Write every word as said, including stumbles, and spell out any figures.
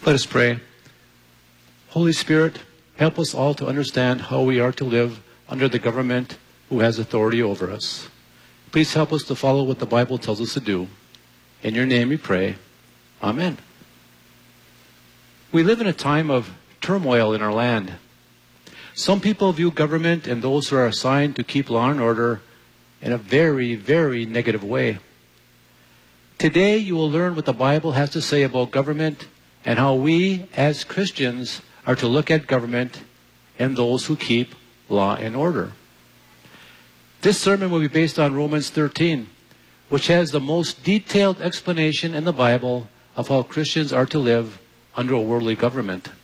Let us pray. Holy Spirit, help us all to understand how we are to live under the government who has authority over us. Please help us to follow what the Bible tells us to do. In your name we pray. Amen. We live in a time of turmoil in our land. Some people view government and those who are assigned to keep law and order in a very, very negative way. Today you will learn what the Bible has to say about government and how we, as Christians, are to look at government and those who keep law and order. This sermon will be based on Romans thirteen, which has the most detailed explanation in the Bible of how Christians are to live under a worldly government.